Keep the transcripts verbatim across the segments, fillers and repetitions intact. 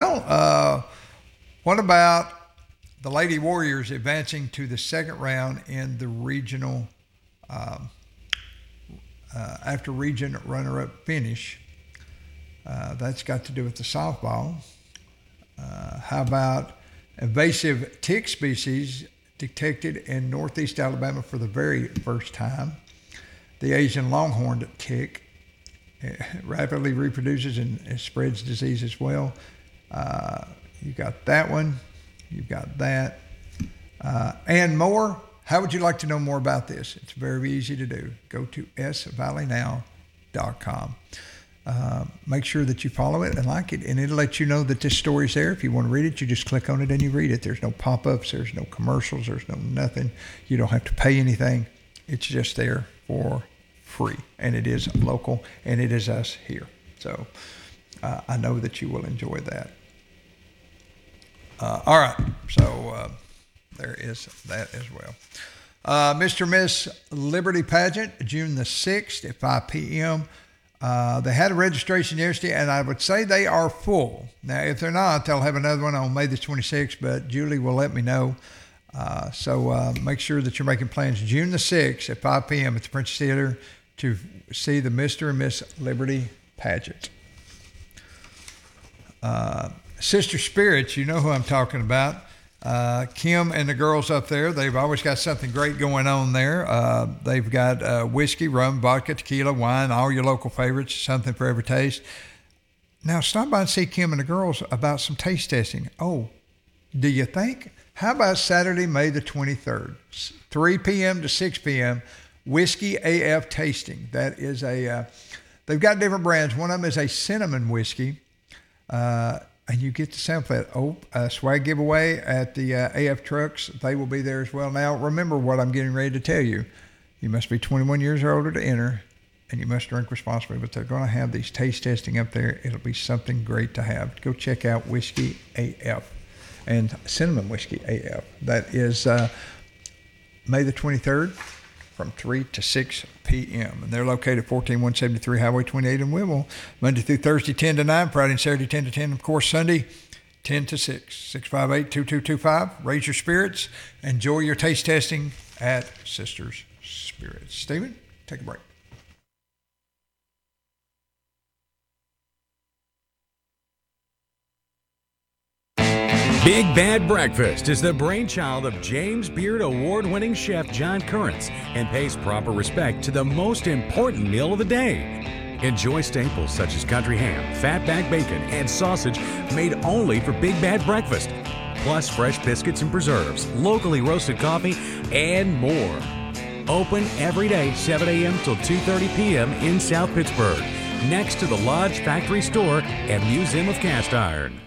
Well, uh, what about the Lady Warriors advancing to the second round in the regional, um, uh, after region runner-up finish? Uh, that's got to do with the softball. Uh, how about invasive tick species detected in northeast Alabama for the very first time? The Asian longhorned tick rapidly reproduces and spreads disease as well. Uh, you got that one. You've got that. Uh, and more. How would you like to know more about this? It's very easy to do. Go to s valley now dot com. Uh, make sure that you follow it and like it, and it'll let you know that this story's there. If you want to read it, you just click on it and you read it. There's no pop-ups. There's no commercials. There's no nothing. You don't have to pay anything. It's just there for free, and it is local, and it is us here. So uh, I know that you will enjoy that. Uh, all right, so uh, there is that as well. Uh, Mister and Miss Liberty Pageant, June the sixth at five p.m. Uh, they had a registration yesterday, and I would say they are full. Now, if they're not, they'll have another one on May the twenty-sixth, but Julie will let me know. Uh, so uh, make sure that you're making plans June the sixth at five p.m. at the Princess Theater to see the Mister and Miss Liberty Pageant. Uh, Sister Spirits, you know who I'm talking about. Uh, Kim and the girls up there, they've always got something great going on there. Uh, they've got uh, whiskey, rum, vodka, tequila, wine, all your local favorites, something for every taste. Now, stop by and see Kim and the girls about some taste testing. Oh, do you think? How about Saturday, May the twenty-third, three p.m. to six p.m., Whiskey A F tasting. That is a, uh, they've got different brands. One of them is a cinnamon whiskey. Uh, And you get to sample that. Oh, uh, swag giveaway at the uh, A F trucks. They will be there as well. Now, remember what I'm getting ready to tell you. You must be twenty-one years or older to enter, and you must drink responsibly. But they're going to have these taste testing up there. It'll be something great to have. Go check out Whiskey A F and Cinnamon Whiskey A F. That is uh, May the twenty-third from three to six p.m. And they're located at fourteen one seventy-three Highway twenty-eight in Wimble, Monday through Thursday, ten to nine, Friday and Saturday, ten to ten, of course, Sunday, ten to six. six five eight, two two two five. Raise your spirits. Enjoy your taste testing at Sisters Spirits. Stephen, take a break. Big Bad Breakfast is the brainchild of James Beard Award-winning chef John Currents and pays proper respect to the most important meal of the day. Enjoy staples such as country ham, fatback bacon, and sausage made only for Big Bad Breakfast, plus fresh biscuits and preserves, locally roasted coffee, and more. Open every day, seven a.m. till two thirty p.m. in South Pittsburgh, next to the Lodge Factory Store and Museum of Cast Iron.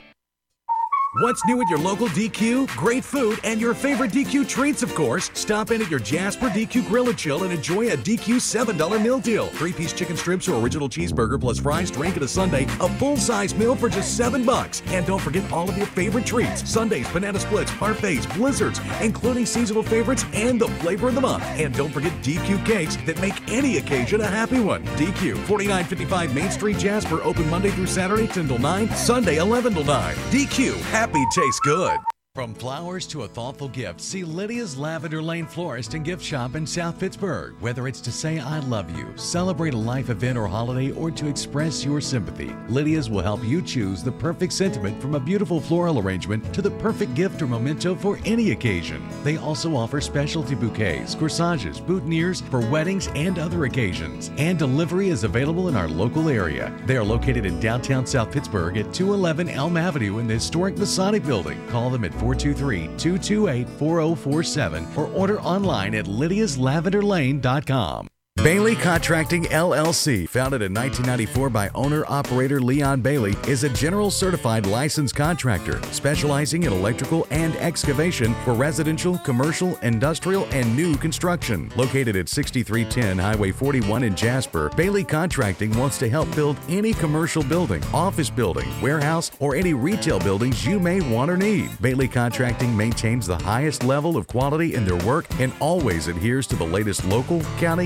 What's new at your local D Q? Great food and your favorite D Q treats, of course. Stop in at your Jasper D Q Grill and Chill and enjoy a D Q seven dollar meal deal. Three-piece chicken strips or original cheeseburger plus fries, drink, and a sundae. A full-size meal for just seven bucks. And don't forget all of your favorite treats. Sundaes, banana splits, parfaits, blizzards, including seasonal favorites and the flavor of the month. And don't forget D Q cakes that make any occasion a happy one. D Q, forty-nine fifty-five Main Street, Jasper. Open Monday through Saturday, ten till nine. Sunday, eleven till nine. D Q, happy tastes good. From flowers to a thoughtful gift, see Lydia's Lavender Lane Florist and Gift Shop in South Pittsburgh. Whether it's to say I love you, celebrate a life event or holiday, or to express your sympathy, Lydia's will help you choose the perfect sentiment, from a beautiful floral arrangement to the perfect gift or memento for any occasion. They also offer specialty bouquets, corsages, boutonnieres for weddings and other occasions. And delivery is available in our local area. They are located in downtown South Pittsburgh at two eleven Elm Avenue in the historic Masonic Building. Call them at four two three, two two eight, four oh four seven or order online at lydias lavender lane dot com. Bailey Contracting L L C, founded in nineteen ninety-four by owner-operator Leon Bailey, is a general certified licensed contractor specializing in electrical and excavation for residential, commercial, industrial, and new construction. Located at sixty-three ten Highway forty-one in Jasper, Bailey Contracting wants to help build any commercial building, office building, warehouse, or any retail buildings you may want or need. Bailey Contracting maintains the highest level of quality in their work and always adheres to the latest local, county, and state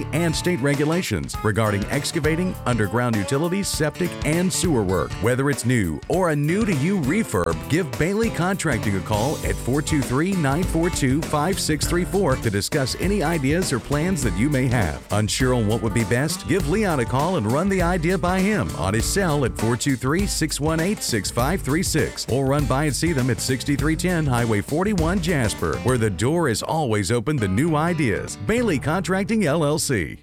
state regulations regarding excavating, underground utilities, septic, and sewer work. Whether it's new or a new-to-you refurb, give Bailey Contracting a call at four two three, nine four two, five six three four to discuss any ideas or plans that you may have. Unsure on what would be best? Give Leon a call and run the idea by him on his cell at four two three, six one eight, six five three six, or run by and see them at sixty-three ten Highway forty-one, Jasper, where the door is always open to new ideas. Bailey Contracting, L L C.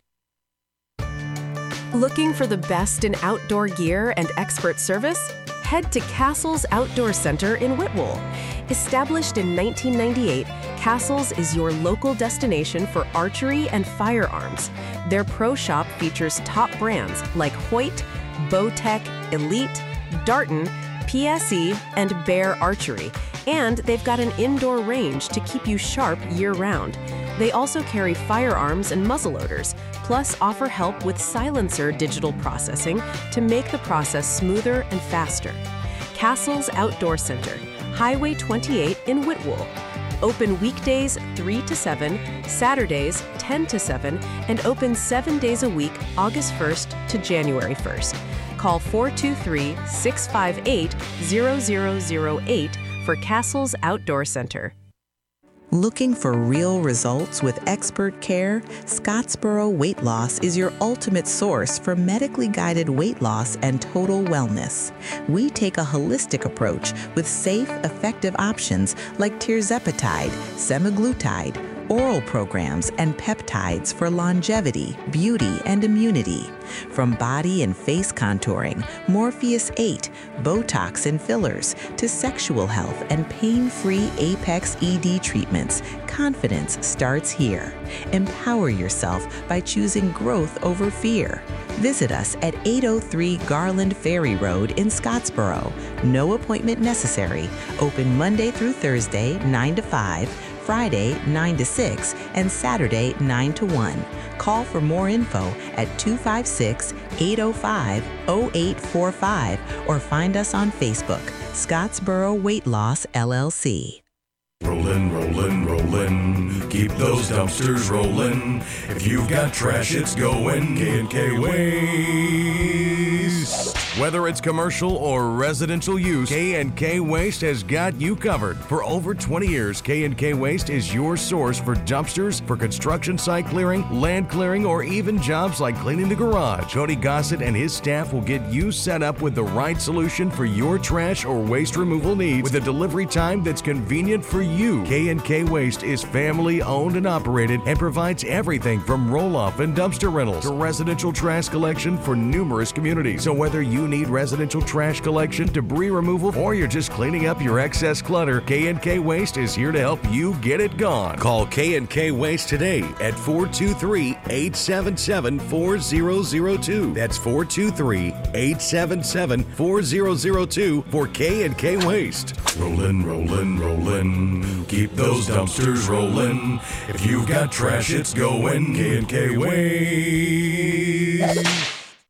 Looking for the best in outdoor gear and expert service? Head to Castles Outdoor Center in Whitwell. Established in nineteen ninety-eight, Castles is your local destination for archery and firearms. Their pro shop features top brands like Hoyt, Bowtech, Elite, Darton, P S E, and Bear Archery. And they've got an indoor range to keep you sharp year-round. They also carry firearms and muzzleloaders, plus offer help with silencer digital processing to make the process smoother and faster. Castles Outdoor Center, Highway twenty-eight in Whitwell. Open weekdays three to seven, Saturdays ten to seven, and open seven days a week, August first to January first. Call four two three, six five eight, zero zero zero eight for Castles Outdoor Center. Looking for real results with expert care? Scottsboro Weight Loss is your ultimate source for medically guided weight loss and total wellness. We take a holistic approach with safe, effective options like tirzepatide, semaglutide, oral programs, and peptides for longevity, beauty, and immunity. From body and face contouring, Morpheus eight, Botox and fillers, to sexual health and pain-free Apex E D treatments, confidence starts here. Empower yourself by choosing growth over fear. Visit us at eight oh three Garland Ferry Road in Scottsboro. No appointment necessary. Open Monday through Thursday, nine to five, Friday, nine to six, and Saturday, nine to one. Call for more info at two five six, eight oh five, oh eight four five or find us on Facebook, Scottsboro Weight Loss, L L C. Rollin', rollin', rollin', keep those dumpsters rollin'. If you've got trash, it's going K and K Waste. Whether it's commercial or residential use, K and K Waste has got you covered. For over twenty years, K and K Waste is your source for dumpsters, for construction site clearing, land clearing, or even jobs like cleaning the garage. Cody Gossett and his staff will get you set up with the right solution for your trash or waste removal needs with a delivery time that's convenient for you. K and K Waste is family owned and operated and provides everything from roll-off and dumpster rentals to residential trash collection for numerous communities. So whether you need residential trash collection, debris removal, or you're just cleaning up your excess clutter, K and K Waste is here to help you get it gone. Call K and K Waste today at four two three, eight seven seven, four zero zero two. That's four two three, eight seven seven, four zero zero two for K and K Waste. Rollin', rollin', rollin', keep those dumpsters rollin'. If you've got trash, it's going K and K Waste.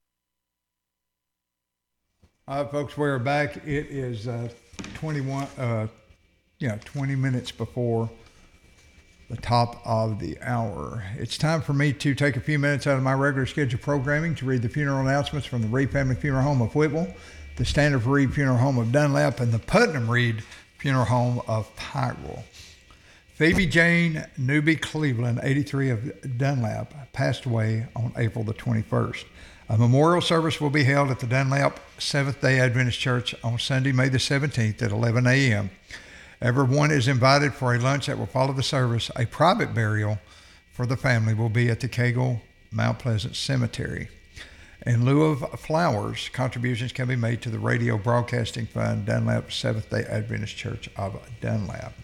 All right, folks, we're back. It is uh, twenty-one, uh, yeah, twenty minutes before the top of the hour. It's time for me to take a few minutes out of my regular scheduled programming to read the funeral announcements from the Reed Family Funeral Home of Whitwell, the Standard Reed Funeral Home of Dunlap, and the Putnam Reed Funeral Home of Pikeville. Phoebe Jane Newby Cleveland, eighty-three, of Dunlap, passed away on April the twenty-first. A memorial service will be held at the Dunlap Seventh-day Adventist Church on Sunday, May the seventeenth at eleven a.m. Everyone is invited for a lunch that will follow the service. A private burial for the family will be at the Cagle Mount Pleasant Cemetery. In lieu of flowers, contributions can be made to the Radio Broadcasting Fund, Dunlap Seventh-day Adventist Church of Dunlap.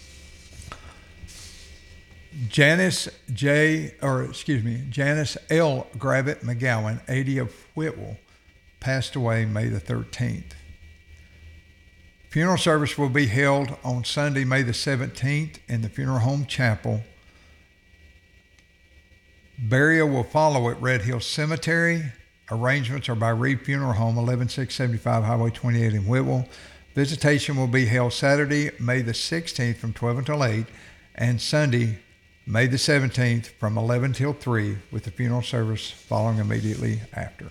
Janice J. or excuse me, Janice L. Gravitt McGowan, eighty, of Whitwell, passed away May the thirteenth. Funeral service will be held on Sunday, May the seventeenth, in the Funeral Home Chapel. Burial will follow at Red Hill Cemetery. Arrangements are by Reed Funeral Home, eleven six seventy-five Highway twenty-eight in Whitwell. Visitation will be held Saturday, May the sixteenth, from twelve until eight, and Sunday, May the seventeenth from eleven till three, with the funeral service following immediately after.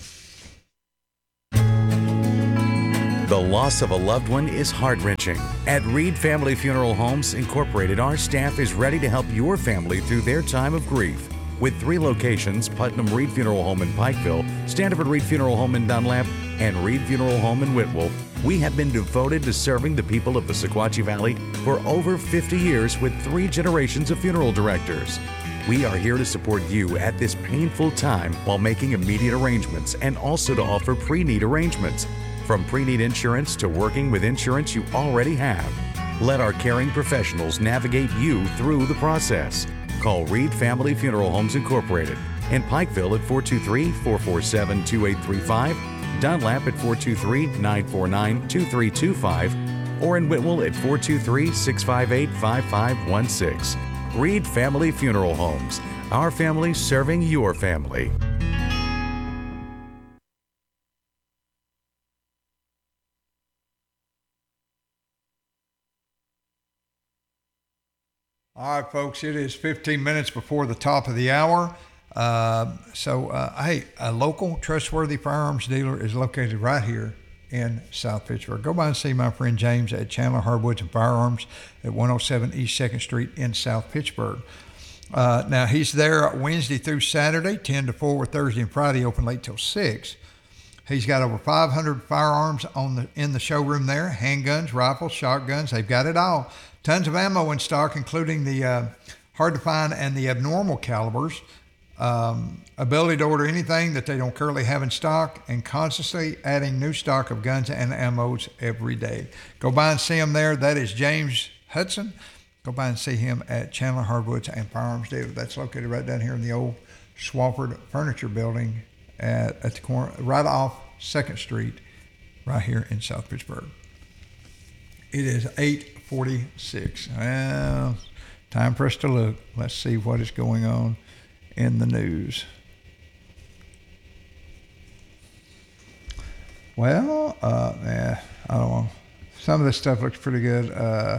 The loss of a loved one is heart-wrenching. At Reed Family Funeral Homes Incorporated, our staff is ready to help your family through their time of grief. With three locations, Putnam Reed Funeral Home in Pikeville, Standiford Reed Funeral Home in Dunlap, and Reed Funeral Home in Whitwell, we have been devoted to serving the people of the Sequatchie Valley for over fifty years with three generations of funeral directors. We are here to support you at this painful time while making immediate arrangements and also to offer pre-need arrangements. From pre-need insurance to working with insurance you already have. Let our caring professionals navigate you through the process. Call Reed Family Funeral Homes Incorporated in Pikeville at four two three, four four seven, two eight three five, Dunlap at four two three, nine four nine, two three two five, or in Whitwell at four two three, six five eight, five five one six. Reed Family Funeral Homes. Our family serving your family. All right, folks, it is fifteen minutes before the top of the hour. Uh, so, uh, hey, a local trustworthy firearms dealer is located right here in South Pittsburgh. Go by and see my friend James at Chandler Hardwoods and Firearms at one oh seven East second Street in South Pittsburgh. Uh, now, he's there Wednesday through Saturday, ten to four, with Thursday and Friday open late till six. He's got over five hundred firearms on the in the showroom there, handguns, rifles, shotguns. They've got it all. Tons of ammo in stock, including the uh, hard to find and the abnormal calibers. Um, ability to order anything that they don't currently have in stock, and constantly adding new stock of guns and ammos every day. Go by and see him there. That is James Hudson. Go by and see him at Chandler Hardwoods and Firearms Dealer. That's located right down here in the old Swafford Furniture Building at, at the corner, right off second Street, right here in South Pittsburgh. It is eight forty-six. Well, time for us to look. Let's see what is going on in the news. Well, uh, yeah, I don't know. Some of this stuff looks pretty good. Uh,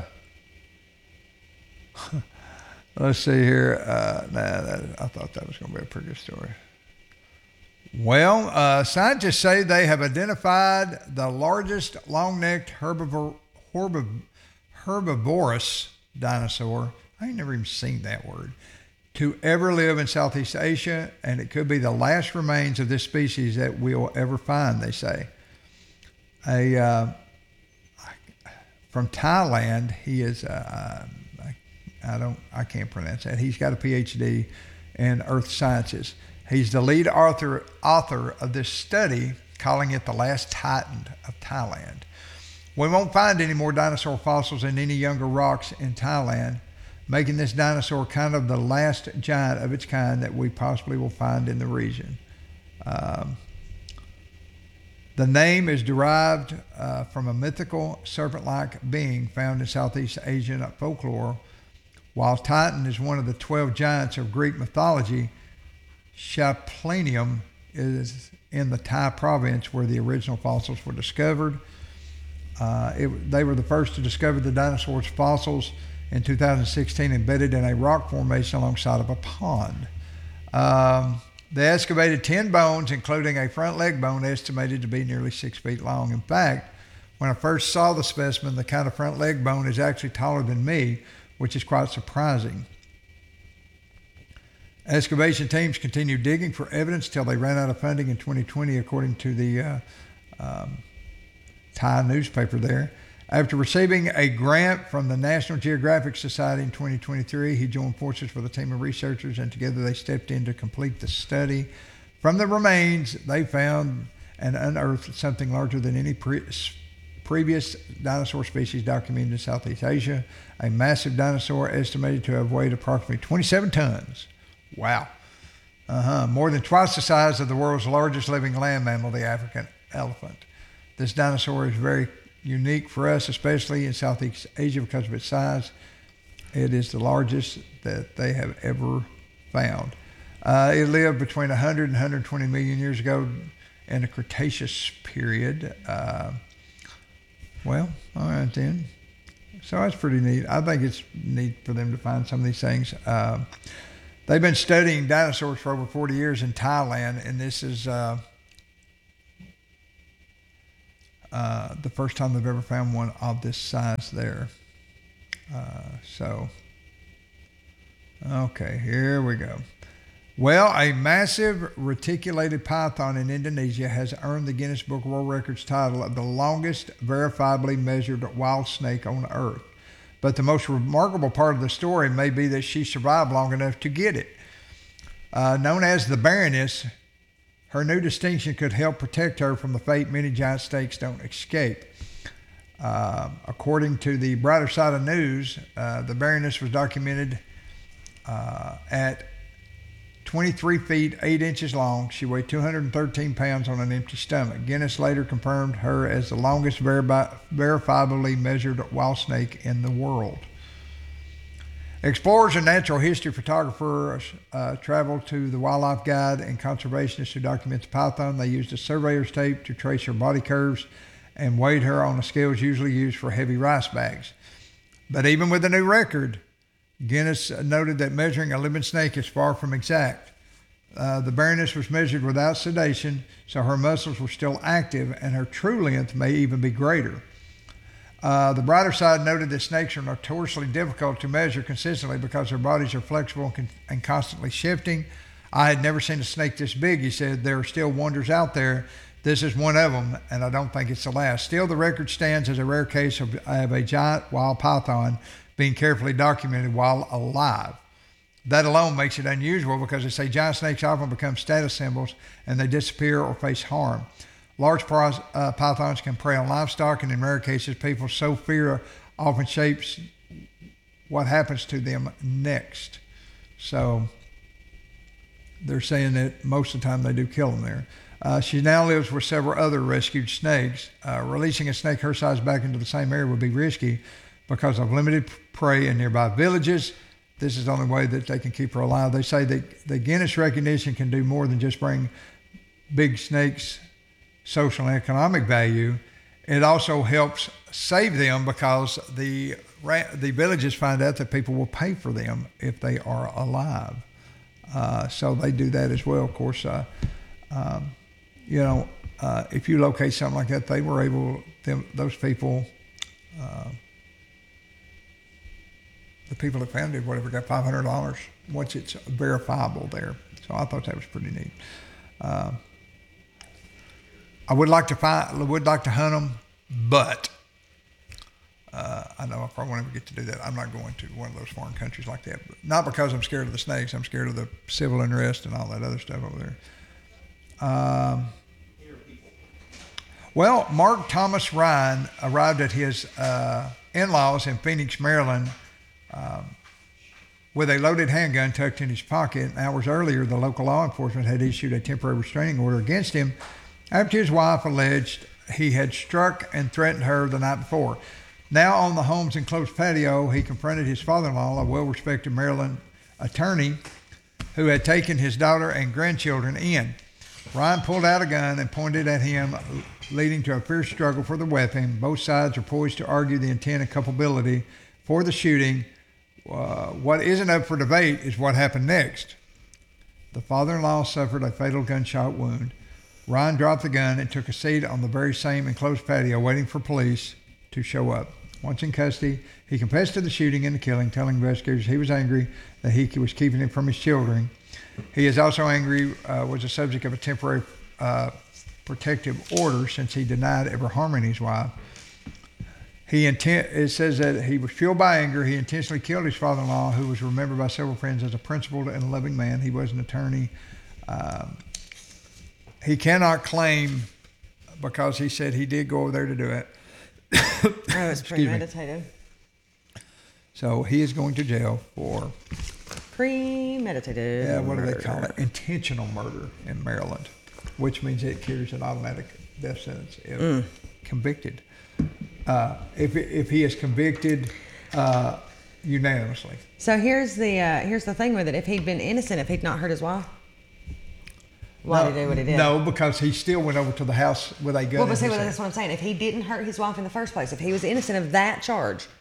let's see here. Uh, nah, that, I thought that was going to be a pretty good story. Well, uh, scientists say they have identified the largest long-necked herbivore, herbivore, herbivorous dinosaur. I ain't never even seen that word. To ever live in Southeast Asia, and it could be the last remains of this species that we'll ever find, they say. A uh, from Thailand, he is, uh, I, I don't, I can't pronounce that. He's got a P H D in earth sciences. He's the lead author, author of this study, calling it the last titan of Thailand. We won't find any more dinosaur fossils in any younger rocks in Thailand, making this dinosaur kind of the last giant of its kind that we possibly will find in the region. Um, the name is derived uh, from a mythical serpent-like being found in Southeast Asian folklore. While Titan is one of the twelve giants of Greek mythology, Chaplanium is in the Thai province where the original fossils were discovered. Uh, it, they were the first to discover the dinosaur's fossils in two thousand sixteen, embedded in a rock formation alongside of a pond. Um, they excavated ten bones, including a front leg bone estimated to be nearly six feet long. In fact, when I first saw the specimen, the kind of front leg bone is actually taller than me, which is quite surprising. Excavation teams continued digging for evidence till they ran out of funding in twenty twenty, according to the uh, um, Thai newspaper there. After receiving a grant from the National Geographic Society in twenty twenty-three, he joined forces with a team of researchers, and together they stepped in to complete the study. From the remains, they found and unearthed something larger than any pre- previous dinosaur species documented in Southeast Asia, a massive dinosaur estimated to have weighed approximately twenty-seven tons. Wow. Uh-huh. More than twice the size of the world's largest living land mammal, the African elephant. This dinosaur is very unique for us, especially in Southeast Asia because of its size. It is the largest that they have ever found. Uh, it lived between one hundred and one hundred twenty million years ago in the Cretaceous period. Uh, well, all right then. So that's pretty neat. I think it's neat for them to find some of these things. Uh, they've been studying dinosaurs for over forty years in Thailand, and this is uh, uh, the first time they've ever found one of this size there. Uh, so, okay, here we go. Well, a massive reticulated python in Indonesia has earned the Guinness Book of World Records title of the longest verifiably measured wild snake on Earth. But the most remarkable part of the story may be that she survived long enough to get it. Uh, known as the Baroness, her new distinction could help protect her from the fate many giant snakes don't escape. Uh, according to the Brighter Side of News, uh, the Baroness was documented uh, at twenty-three feet, eight inches long. She weighed two hundred thirteen pounds on an empty stomach. Guinness later confirmed her as the longest verifi- verifiably measured wild snake in the world. Explorers and natural history photographers uh, traveled to the wildlife guide and conservationists who document the python. They used a surveyor's tape to trace her body curves and weighed her on the scales usually used for heavy rice bags. But even with the new record, Guinness noted that measuring a living snake is far from exact. Uh, the Baroness was measured without sedation, so her muscles were still active, and her true length may even be greater. Uh, the Brighter Side noted that snakes are notoriously difficult to measure consistently because their bodies are flexible and, con- and constantly shifting. I had never seen a snake this big, he said. There are still wonders out there. This is one of them, and I don't think it's the last. Still, the record stands as a rare case of, of a giant wild python being carefully documented while alive. That alone makes it unusual because they say giant snakes often become status symbols and they disappear or face harm. Large uh, pythons can prey on livestock, and in rare cases, people so fear often shapes what happens to them next. So they're saying that most of the time they do kill them there. Uh, she now lives with several other rescued snakes. Uh, releasing a snake her size back into the same area would be risky because of limited prey in nearby villages. This is the only way that they can keep her alive. They say that the Guinness recognition can do more than just bring big snakes social and economic value. It also helps save them because the the villages find out that people will pay for them if they are alive. Uh, so they do that as well. Of course, uh, um, you know, uh, if you locate something like that, they were able, them, those people, uh, the people that found it, whatever, got five hundred dollars once it's verifiable there. So I thought that was pretty neat. Uh, I would like to find, would like to hunt them, but uh, I know I probably won't ever get to do that. I'm not going to one of those foreign countries like that. But not because I'm scared of the snakes. I'm scared of the civil unrest and all that other stuff over there. Um, well, Mark Thomas Ryan arrived at his uh, in-laws in Phoenix, Maryland, um, with a loaded handgun tucked in his pocket. Hours earlier, the local law enforcement had issued a temporary restraining order against him after his wife alleged he had struck and threatened her the night before. Now on the home's enclosed patio, he confronted his father-in-law, a well-respected Maryland attorney, who had taken his daughter and grandchildren in. Ryan pulled out a gun and pointed at him, leading to a fierce struggle for the weapon. Both sides are poised to argue the intent and culpability for the shooting. Uh, what isn't up for debate is what happened next. The father-in-law suffered a fatal gunshot wound. Ryan dropped the gun and took a seat on the very same enclosed patio, waiting for police to show up. Once in custody, he confessed to the shooting and the killing, telling investigators he was angry that he was keeping him from his children. He is also angry, uh, was the subject of a temporary uh, protective order since he denied ever harming his wife. He intent, it says that he was fueled by anger. He intentionally killed his father-in-law, who was remembered by several friends as a principled and loving man. He was an attorney. Um, he cannot claim, because he said he did go over there to do it. Oh, it's premeditated. So he is going to jail for premeditated. Yeah, what murder. do they call it? Intentional murder in Maryland, which means it carries an automatic death sentence if mm. convicted. Uh, if if he is convicted uh, unanimously. So here's the uh, here's the thing with it. If he'd been innocent, if he'd not hurt his wife, why no, did he do what he did? No, because he still went over to the house with a gun. Well, but see, well, that's what I'm saying. If he didn't hurt his wife in the first place, if he was innocent of that charge,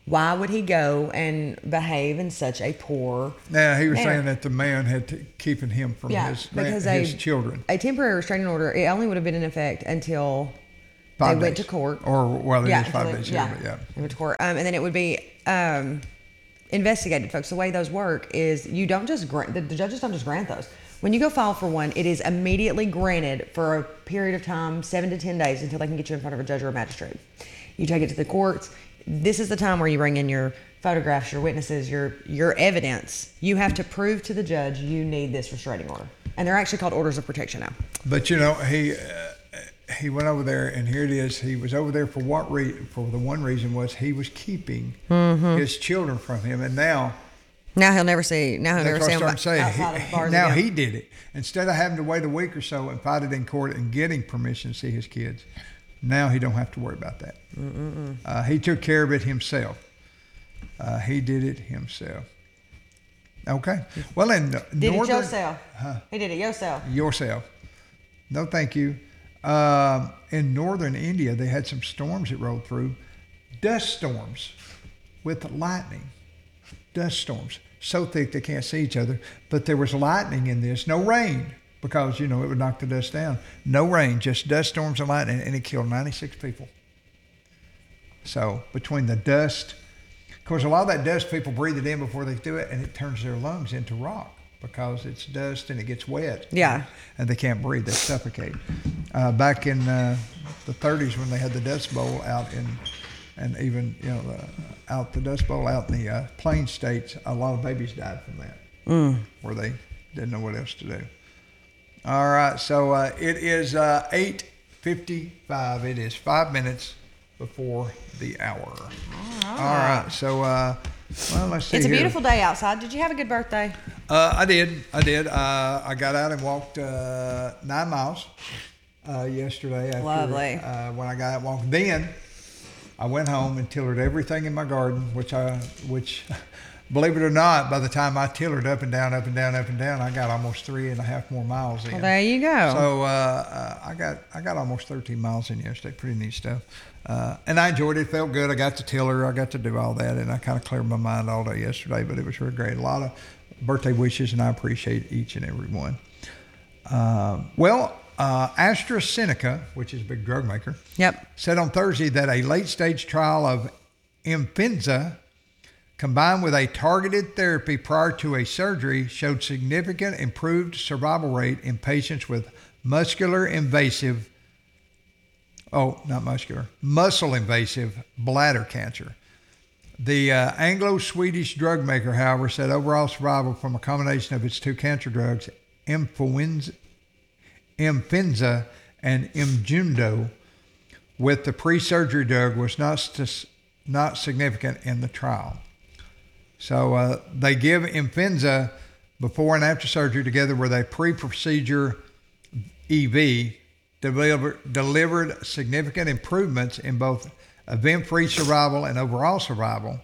Why would he go and behave in such a poor Now, he was manner? saying that the man had to keeping him from Yeah, his, because man, his a- children. A temporary restraining order, it only would have been in effect until Five they went days. to court. Or, well, it yeah, is five until days they- here, yeah, but yeah. they went to court. Um, and then it would be um, investigated, folks. The way those work is you don't just grant, the, the judges don't just grant those. When you go file for one, it is immediately granted for a period of time, seven to ten days, until they can get you in front of a judge or a magistrate. You take it to the courts. This is the time where you bring in your photographs, your witnesses, your your evidence. You have to prove to the judge you need this restraining order. And they're actually called orders of protection now. But, you know, he... Uh, he went over there, and here it is. He was over there for what reason? For the one reason was he was keeping Mm-hmm. his children from him, and now Now he'll never see. Now he'll never that's see what him I'm saying. outside He- of bars now again. he did it instead of having to wait a week or so and fight it in court and getting permission to see his kids. Now he don't have to worry about that. Uh, he took care of it himself. Uh, he did it himself. Okay. Well, in Did northern, it yourself. He did it yourself. yourself. No, thank you. Um, in northern India, they had some storms that rolled through, dust storms with lightning, dust storms so thick they can't see each other. But there was lightning in this, no rain, because you know it would knock the dust down. No rain, just dust storms and lightning, and it killed ninety-six people. So between the dust, of course, a lot of that dust people breathe it in before they do it, and it turns their lungs into rock because it's dust and it gets wet. Yeah. And they can't breathe; they suffocate. Uh, back in uh, the thirties, when they had the Dust Bowl out in, and even you know, the, out the Dust Bowl out in the uh, Plain States, a lot of babies died from that, mm. where they didn't know what else to do. All right, so uh, it is uh, eight fifty-five. It is five minutes before the hour. All right. All right. So, uh, well, let's see. It's a here. beautiful day outside. Did you have a good birthday? Uh, I did. I did. Uh, I got out and walked uh, nine miles uh, yesterday. After, Lovely. Uh, when I got out and walked, then I went home and tillered everything in my garden, which I, which, believe it or not, by the time I tillered up and down, up and down, up and down, I got almost three and a half more miles in. Well, there you go. So uh, uh, I got I got almost thirteen miles in yesterday. Pretty neat stuff. Uh, and I enjoyed it. Felt good. I got to tiller. I got to do all that, and I kind of cleared my mind all day yesterday. But it was really great. A lot of birthday wishes, and I appreciate each and every one. Uh, well, uh, AstraZeneca, which is a big drug maker, Yep. said on Thursday that a late-stage trial of Imfinza combined with a targeted therapy prior to a surgery showed significant improved survival rate in patients with muscular invasive, oh, not muscular, muscle invasive bladder cancer. The uh, Anglo-Swedish drug maker, however, said overall survival from a combination of its two cancer drugs, Imfinza, Imfinza and Imjundo, with the pre-surgery drug was not st- not significant in the trial. So uh, they give Imfinza before and after surgery together with a pre-procedure E V deliver, delivered significant improvements in both event-free survival and overall survival.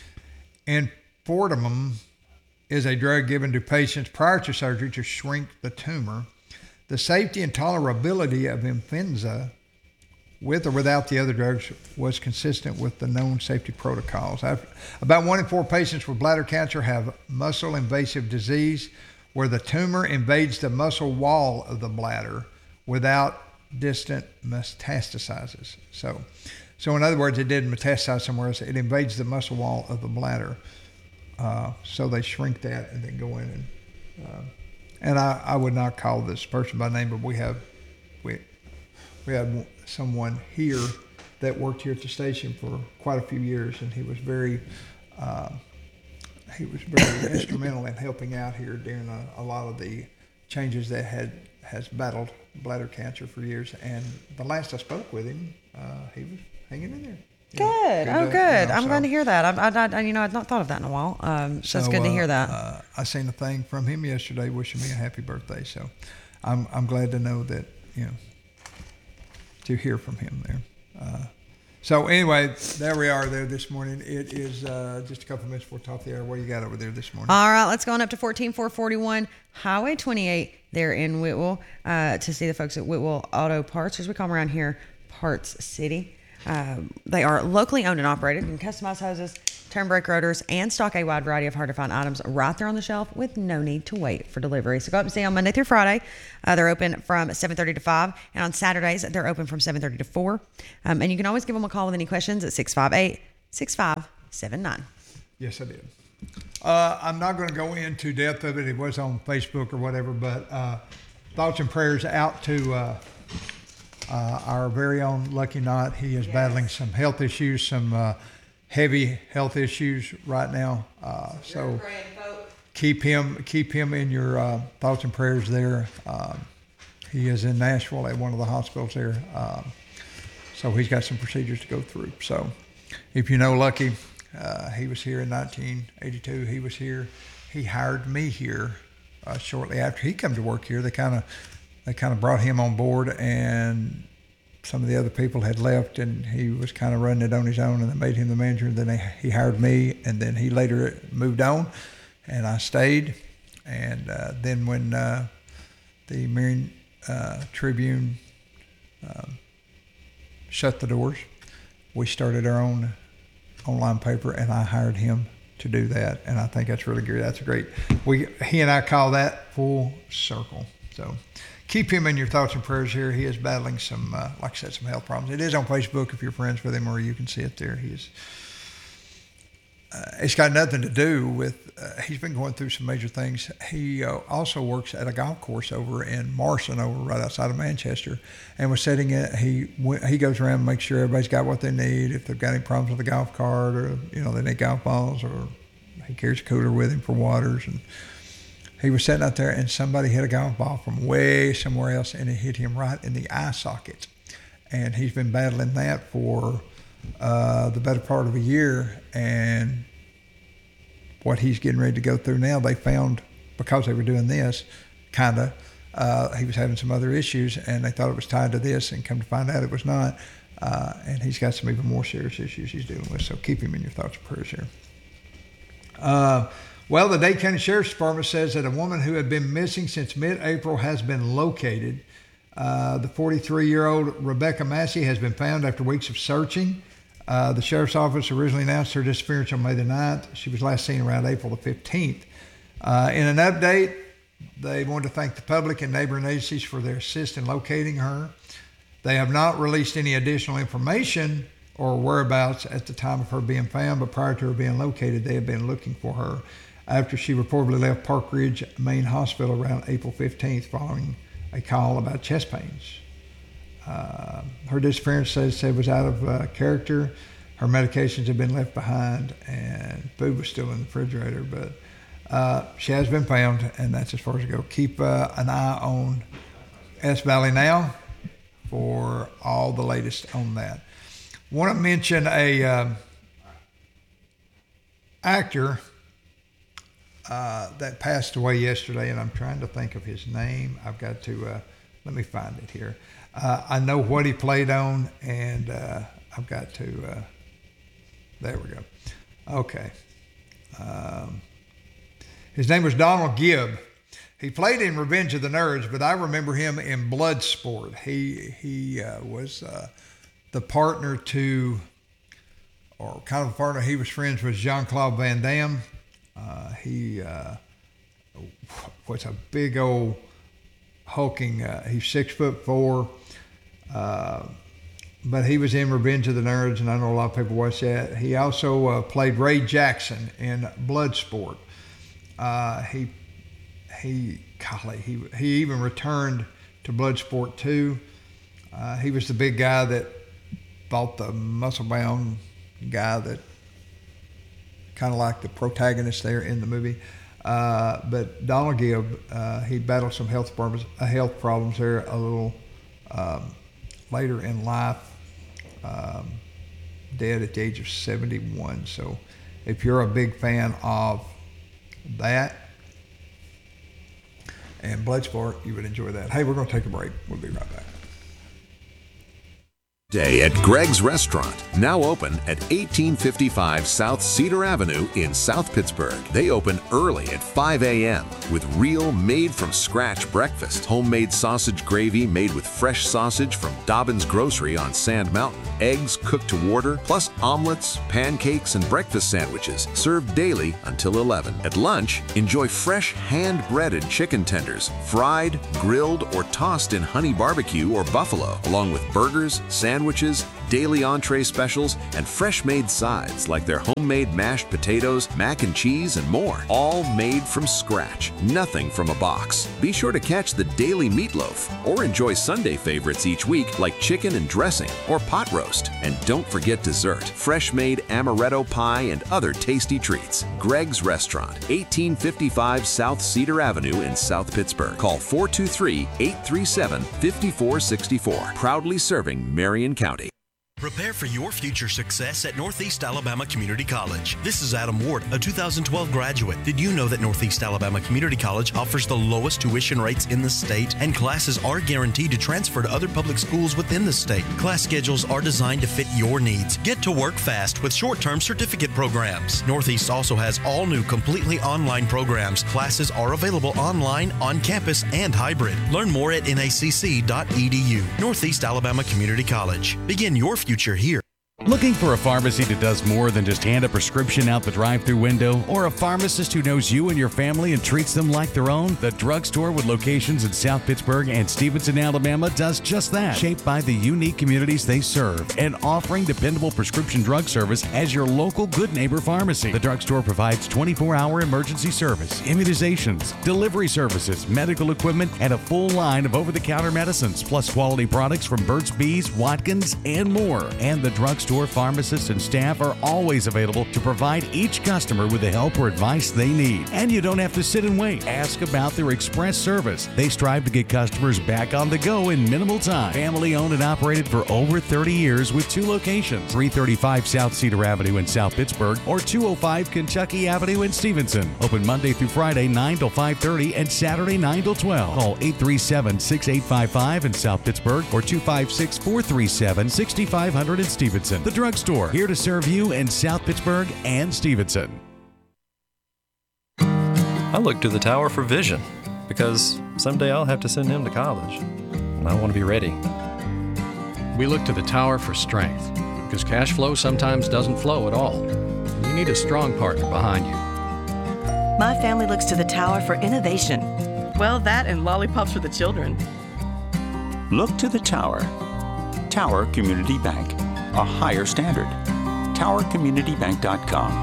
Enfortumab is a drug given to patients prior to surgery to shrink the tumor. The safety and tolerability of Imfinza with or without the other drugs was consistent with the known safety protocols. I've, about one in four patients with bladder cancer have muscle invasive disease where the tumor invades the muscle wall of the bladder without distant metastasizes. So, so in other words, it didn't metastasize somewhere else. It invades the muscle wall of the bladder. Uh, so they shrink that and then go in and, uh, and I, I would not call this person by name, but we have, we, we had someone here that worked here at the station for quite a few years, and he was very, uh, he was very instrumental in helping out here during a, a lot of the changes that had has battled bladder cancer for years. And the last I spoke with him, uh, he was hanging in there. You know, Good. Oh, to- good. you know, I'm so- glad to hear that. I, I, I, you know, I've not thought of that in a while. Um, so it's good to uh, hear that. Uh, I seen a thing from him yesterday wishing me a happy birthday. So I'm I'm glad to know that, you know, to hear from him there. Uh, so anyway, there we are there this morning. It is uh, just a couple minutes before top of the hour. What do you got over there this morning? All right, let's go on up to fourteen four forty-one Highway twenty-eight there in Whitwell uh, to see the folks at Whitwell Auto Parts, as we call them around here, Parts City. Um, they are locally owned and operated and customize hoses, turn brake rotors, and stock a wide variety of hard-to-find items right there on the shelf with no need to wait for delivery. So go up and see them Monday through Friday. Uh, they're open from seven thirty to five, and on Saturdays, they're open from seven thirty to four. Um, and you can always give them a call with any questions at six five eight, six five seven nine. Yes, I did. Uh, I'm not going to go into depth of it. It was on Facebook or whatever, but uh, thoughts and prayers out to uh, uh, our very own Lucky Knott. He is yes. battling some health issues, some uh, heavy health issues right now. Uh, so keep him keep him in your uh, thoughts and prayers there. Uh, he is in Nashville at one of the hospitals there. Uh, so he's got some procedures to go through. So if you know Lucky, uh, he was here in nineteen eighty-two. He was here. He hired me here uh, shortly after he came to work here. They kind of they kind of brought him on board, and some of the other people had left, and he was kind of running it on his own, and they made him the manager. And then they, he hired me, and then he later moved on, and I stayed. And uh, then when uh, the Marion uh, Tribune um, shut the doors, we started our own online paper, and I hired him to do that. And I think that's really good. That's a great. We he and I call that full circle. So keep him in your thoughts and prayers here. He is battling some, uh, like I said, some health problems. It is on Facebook if you're friends with him, or you can see it there. He's, uh, it's got nothing to do with, uh, he's been going through some major things. He uh, also works at a golf course over in Marson, over right outside of Manchester, and was setting it. He went, he goes around and makes sure everybody's got what they need. If they've got any problems with the golf cart, or, you know, they need golf balls, or he carries a cooler with him for waters. And he was sitting out there, and somebody hit a golf ball from way somewhere else, and it hit him right in the eye socket. And he's been battling that for uh, the better part of a year. And what he's getting ready to go through now, they found, because they were doing this, kind of, uh, he was having some other issues, and they thought it was tied to this, and come to find out it was not. Uh, and he's got some even more serious issues he's dealing with. So keep him in your thoughts and prayers here. Uh, Well, the Dade County Sheriff's Department says that a woman who had been missing since mid-April has been located. Uh, the forty-three-year-old Rebecca Massey has been found after weeks of searching. Uh, the Sheriff's Office originally announced her disappearance on May the ninth. She was last seen around April the fifteenth. Uh, in an update, they wanted to thank the public and neighboring agencies for their assist in locating her. They have not released any additional information or whereabouts at the time of her being found, but prior to her being located, they have been looking for her after she reportedly left Park Ridge Main Hospital around April fifteenth following a call about chest pains. Uh, her disappearance says it was out of uh, character. Her medications have been left behind, and food was still in the refrigerator, but uh, she has been found, and that's as far as it goes. Keep uh, an eye on S Valley Now for all the latest on that. Want to mention a uh, actor Uh, that passed away yesterday, and I'm trying to think of his name. I've got to, uh, let me find it here. Uh, I know what he played on, and uh, I've got to, uh, there we go. Okay. Um, his name was Donald Gibb. He played in Revenge of the Nerds, but I remember him in Bloodsport. He, he uh, was uh, the partner to, or kind of a partner, he was friends with Jean-Claude Van Damme. Uh, he uh, was a big old hulking, uh, he's six foot four, uh, but he was in Revenge of the Nerds, and I know a lot of people watch that. He also uh, played Ray Jackson in Bloodsport. Uh, he, he, golly, he, he even returned to Bloodsport two. Uh, he was the big guy that fought the muscle-bound guy that kind of like the protagonist there in the movie. Uh, but Donald Gibb, uh, he battled some health problems, uh, health problems there a little um, later in life, um, dead at the age of seventy-one. So if you're a big fan of that and Bloodsport, you would enjoy that. Hey, we're going to take a break. We'll be right back. Day at Greg's Restaurant, now open at eighteen fifty-five South Cedar Avenue in South Pittsburgh. They open early at five a.m. with real made-from-scratch breakfast. Homemade sausage gravy made with fresh sausage from Dobbins Grocery on Sand Mountain. Eggs cooked to order, plus omelets, pancakes, and breakfast sandwiches served daily until eleven. At lunch, enjoy fresh hand-breaded chicken tenders, fried, grilled, or tossed in honey barbecue or buffalo, along with burgers, sandwiches, daily entree specials, and fresh-made sides like their homemade mashed potatoes, mac and cheese, and more. All made from scratch, nothing from a box. Be sure to catch the daily meatloaf or enjoy Sunday favorites each week like chicken and dressing or pot roast. And don't forget dessert, fresh-made amaretto pie, and other tasty treats. Greg's Restaurant, eighteen fifty-five South Cedar Avenue in South Pittsburgh. Call four two three, eight three seven, five four six four. Proudly serving Marion County. Prepare for your future success at Northeast Alabama Community College. This is Adam Ward, a two thousand twelve graduate. Did you know that Northeast Alabama Community College offers the lowest tuition rates in the state, and classes are guaranteed to transfer to other public schools within the state? Class schedules are designed to fit your needs. Get to work fast with short-term certificate programs. Northeast also has all new completely online programs. Classes are available online, on campus, and hybrid. Learn more at N A C C dot E D U. Northeast Alabama Community College. Begin your future here. Looking for a pharmacy that does more than just hand a prescription out the drive-thru window, or a pharmacist who knows you and your family and treats them like their own? The Drugstore, with locations in South Pittsburgh and Stevenson, Alabama, does just that. Shaped by the unique communities they serve and offering dependable prescription drug service as your local good neighbor pharmacy. The Drugstore provides twenty-four hour emergency service, immunizations, delivery services, medical equipment, and a full line of over-the-counter medicines, plus quality products from Burt's Bees, Watkins, and more. And the Drugstore Store pharmacists and staff are always available to provide each customer with the help or advice they need. And you don't have to sit and wait. Ask about their express service. They strive to get customers back on the go in minimal time. Family owned and operated for over thirty years with two locations, three thirty-five South Cedar Avenue in South Pittsburgh or two oh five Kentucky Avenue in Stevenson. Open Monday through Friday nine till five thirty and Saturday nine till twelve. Call eight three seven, six eight five five in South Pittsburgh or two five six, four three seven, six five zero zero in Stevenson. The Drugstore, here to serve you in South Pittsburgh and Stevenson. I look to the tower for vision because someday I'll have to send him to college, and I want to be ready. We look to the tower for strength because cash flow sometimes doesn't flow at all. You need a strong partner behind you. My family looks to the tower for innovation. Well, that and lollipops for the children. Look to the tower. Tower Community Bank. A higher standard. tower community bank dot com.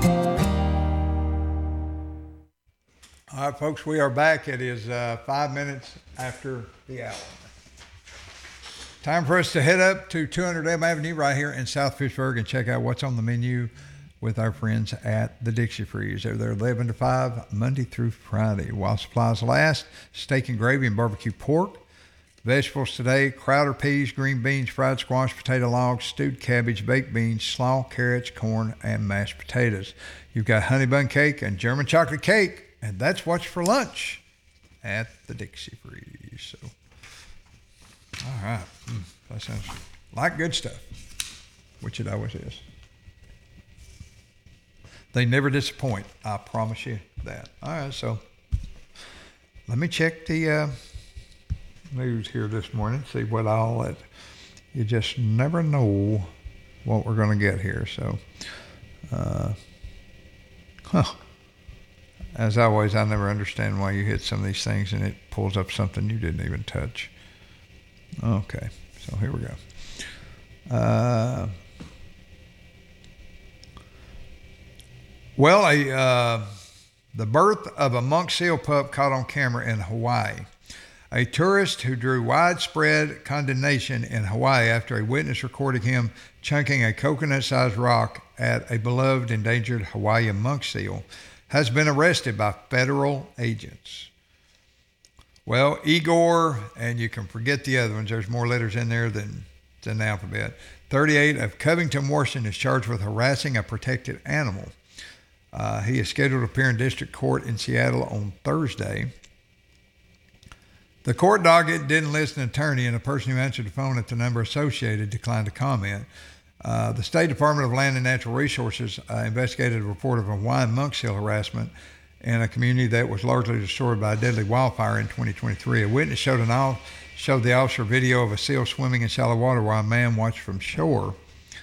All right, folks, we are back. It is uh, five minutes after the hour. Time for us to head up to two hundred Elm Avenue right here in South Pittsburgh and check out what's on the menu with our friends at the Dixie Freeze. They're there eleven to five, Monday through Friday. While supplies last, steak and gravy and barbecue pork. Vegetables today, Crowder peas, green beans, fried squash, potato logs, stewed cabbage, baked beans, slaw, carrots, corn, and mashed potatoes. You've got honey bun cake and German chocolate cake, and that's what's for lunch at the Dixie Freeze. So, all right. Mm, that sounds like good stuff, which it always is. They never disappoint, I promise you that. All right, so let me check the uh, news here this morning, see what all that, you just never know what we're going to get here. So, uh, huh. As always, I never understand why you hit some of these things and it pulls up something you didn't even touch. Okay, so here we go. Uh, well, a, uh, the birth of a monk seal pup caught on camera in Hawaii. A tourist who drew widespread condemnation in Hawaii after a witness recorded him chunking a coconut-sized rock at a beloved endangered Hawaiian monk seal has been arrested by federal agents. Well, Igor, and you can forget the other ones. There's more letters in there than, than the alphabet. thirty-eight of Covington, Washington, is charged with harassing a protected animal. Uh, he is scheduled to appear in district court in Seattle on Thursday. The court docket didn't list an attorney, and the person who answered the phone at the number associated declined to comment. Uh, the State Department of Land and Natural Resources uh, investigated a report of a Hawaiian monk seal harassment in a community that was largely destroyed by a deadly wildfire in twenty twenty-three. A witness showed, an off, showed the officer video of a seal swimming in shallow water while a man watched from shore.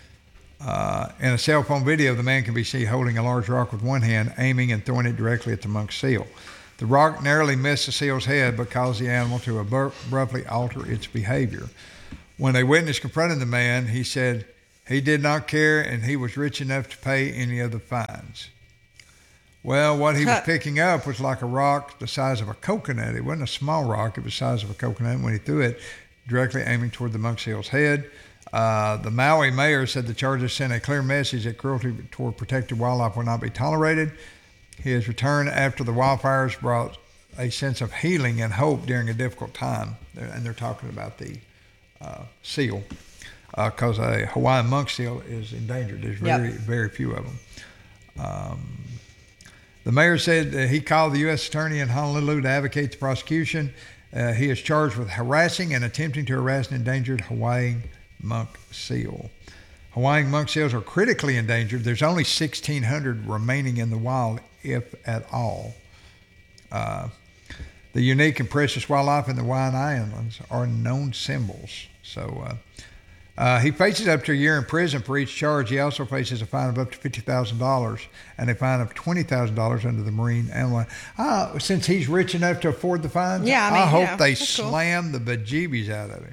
Uh, in a cell phone video, the man can be seen holding a large rock with one hand, aiming and throwing it directly at the monk seal. The rock narrowly missed the seal's head but caused the animal to abruptly alter its behavior. When a witness confronted the man, he said he did not care and he was rich enough to pay any of the fines. Well, what he was picking up was like a rock the size of a coconut. It wasn't a small rock. It was the size of a coconut. When he threw it, directly aiming toward the monk seal's head. Uh, the Maui mayor said the charges sent a clear message that cruelty toward protected wildlife will not be tolerated. His return after the wildfires brought a sense of healing and hope during a difficult time. And they're talking about the uh, seal, because uh, a Hawaiian monk seal is endangered. There's very, yep. very few of them. Um, the mayor said that he called the U S attorney in Honolulu to advocate the prosecution. Uh, he is charged with harassing and attempting to harass an endangered Hawaiian monk seal. Hawaiian monk seals are critically endangered. There's only sixteen hundred remaining in the wild, if at all. Uh, the unique and precious wildlife in the Hawaiian Islands are known symbols. So uh, uh, he faces up to a year in prison for each charge. He also faces a fine of up to fifty thousand dollars and a fine of twenty thousand dollars under the Marine Animal. Uh, since he's rich enough to afford the fines, yeah, I, mean, I hope yeah, they cool. slam the bejeebies out of him.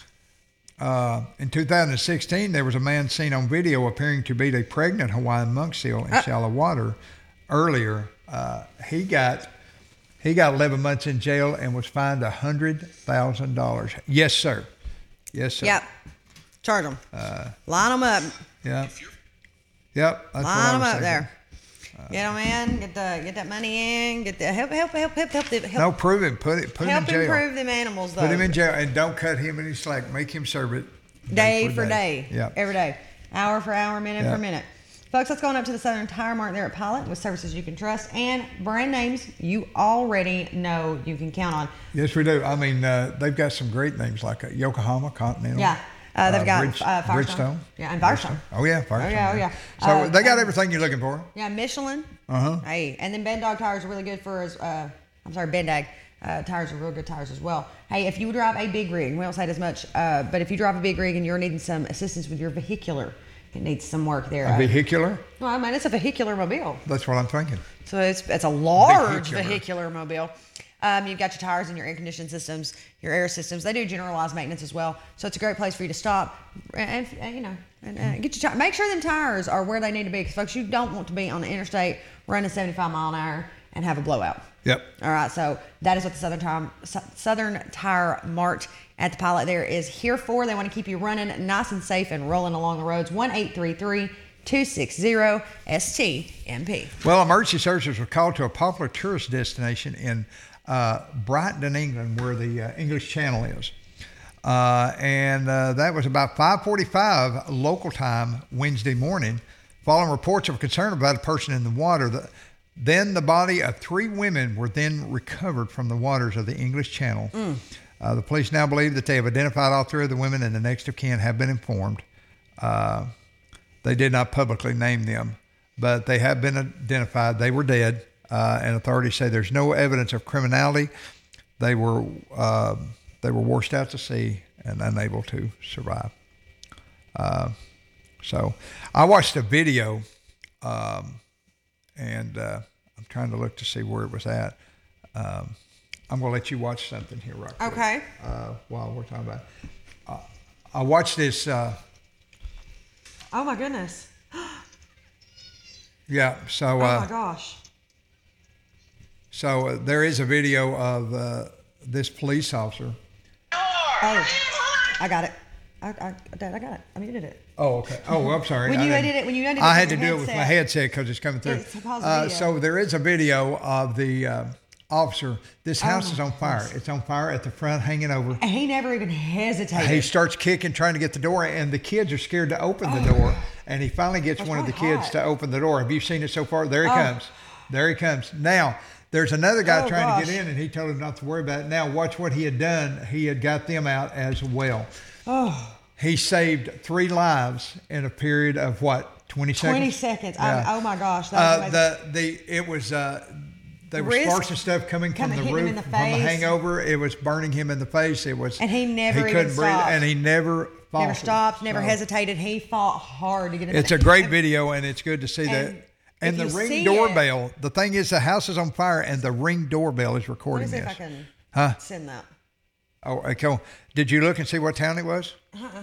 Uh, in two thousand sixteen, there was a man seen on video appearing to beat a pregnant Hawaiian monk seal in uh, shallow water. Earlier, uh, he got he got eleven months in jail and was fined one hundred thousand dollars. Yes, sir. Yes, sir. Yep. Charge them. Uh, Line them up. Yep. Yep. That's Line them up thinking. There. Uh, get them in. Get the get that money in. Get the help. Help. Help. Help. Help. help, help. No, prove it. Put it. Put help him in jail. Help improve them animals, though. Put him in jail and don't cut him any slack. Make him serve it day, day for day. day. Yeah. Every day. Hour for hour. Minute yep. for minute. Folks, let's go on up to the Southern Tire Mart there at Pilot with services you can trust and brand names you already know you can count on. Yes, we do. I mean, uh, they've got some great names like uh, Yokohama, Continental. Yeah. Uh, they've uh, got Bridge, uh, Firestone. Bridgestone. Yeah, and Firestone. Oh, yeah, Firestone. Oh, yeah, oh, yeah. So uh, they got everything you're looking for. Yeah, Michelin. Uh-huh. Hey, and then Ben Dog tires are really good for his, uh, I'm sorry, Bendag. Uh, tires are real good tires as well. Hey, if you drive a big rig, we don't say it as much, uh, but if you drive a big rig and you're needing some assistance with your vehicular, it needs some work there. A uh, vehicular? Well, I mean, it's a vehicular mobile. That's what I'm thinking. So it's it's a large vehicular, vehicular mobile. Um, you've got your tires and your air conditioning systems, your air systems. They do generalized maintenance as well. So it's a great place for you to stop and, and you know, and, uh, get your make sure them tires are where they need to be. Because folks, you don't want to be on the interstate running seventy-five mile an hour and have a blowout. Yep. All right. So that is what the Southern Tire Southern Tire Mart at the Pilot there is here for. They want to keep you running nice and safe and rolling along the roads. one eight three three, two six zero, S T M P. Well, emergency services were called to a popular tourist destination in uh, Brighton, England, where the uh, English Channel is. Uh, and uh, that was about five forty-five local time Wednesday morning, following reports of concern about a person in the water. The, then the body of three women were then recovered from the waters of the English Channel. Mm. Uh, the police now believe that they have identified all three of the women, and the next of kin have been informed. Uh, they did not publicly name them, but they have been identified. They were dead, uh, and authorities say there's no evidence of criminality. They were uh, they were washed out to sea and unable to survive. Uh, so I watched a video, um, and uh, I'm trying to look to see where it was at. Um, I'm going to let you watch something here right quick. Okay. Uh, while we're talking about it. Uh, I watched this. Uh, oh, my goodness. yeah, so. Uh, oh, my gosh. So uh, there is a video of uh, this police officer. Oh, I got it. I, I, Dad, I got it. I muted it. Oh, okay. Oh, I'm sorry. when you edited it, when you edited it, I had to do it with my headset because it's coming through. It's a pause uh, video. so there is a video of the uh, officer. This house oh, is on fire. Goodness. It's on fire at the front, hanging over. And he never even hesitated. He starts kicking, trying to get the door, and the kids are scared to open the door. And he finally gets That's one of the hot. kids to open the door. Have you seen it so far? There he oh. comes. There he comes. Now, There's another guy Oh, trying gosh. to get in, and he told him not to worry about it. Now, watch what he had done. He had got them out as well. Oh. He saved three lives in a period of what, twenty seconds? twenty seconds. Yeah. I, oh my gosh. That was Uh, the the it was uh, there was Wrist sparks and stuff coming from coming- the hitting him roof in the from the face. hangover. It was burning him in the face. It was And he never he even couldn't breathe, stopped. and he never Never faltered. stopped, never So, hesitated. He fought hard to get in It's there. a great video, and it's good to see that. And And if the you Ring see doorbell. The thing is, the house is on fire, and the Ring doorbell is Let me recording see this. if I can Huh? send that. Oh, okay. Did you look and see what town it was? Uh-uh.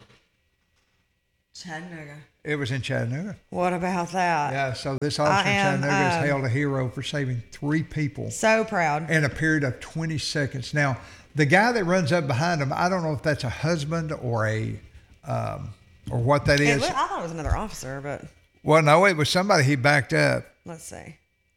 Chattanooga. It was in Chattanooga. What about that? Yeah, so this officer I in am, Chattanooga is um, hailed a hero for saving three people So proud. in a period of twenty seconds. Now, the guy that runs up behind him, I don't know if that's a husband or a, um, or what that It is. look- I thought it was another officer, but Well, no, it was somebody he backed up. let's see.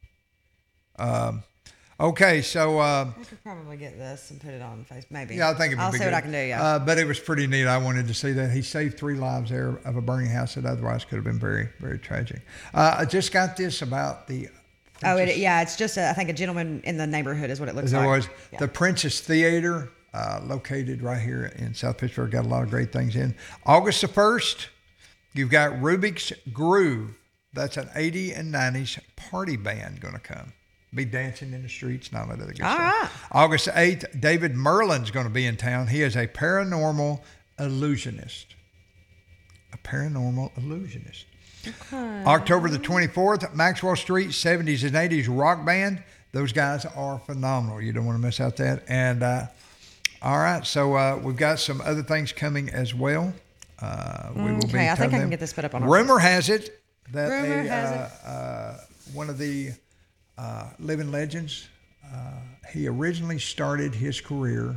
Um, okay, so uh, I could probably get this and put it on Facebook. Maybe. yeah, I think it would I'll be see good. what I can do. Yeah. Uh, but it was pretty neat. I wanted to see that he saved three lives there of a burning house that otherwise could have been very, very tragic. Uh, I just got this about the. oh, it, yeah. It's just a, I think a gentleman in the neighborhood is what it looks As like. there was Yeah. the Princess Theater, uh, located right here in South Pittsburgh, got a lot of great things in. August the first, you've got Rubik's Groove. That's an eighties and nineties party band going to come. Be dancing in the streets and all that other good All stuff. right. August eighth, David Merlin's going to be in town. He is a paranormal illusionist. A paranormal illusionist. Okay. October the twenty-fourth, Maxwell Street seventies and eighties rock band. Those guys are phenomenal. You don't want to miss out that. And uh, all right, so uh, we've got some other things coming as well. Uh, we will be Okay, I think I covering can them. get this put up on our Rumor has it that Rumor a, has uh, uh, one of the uh, living legends, uh, he originally started his career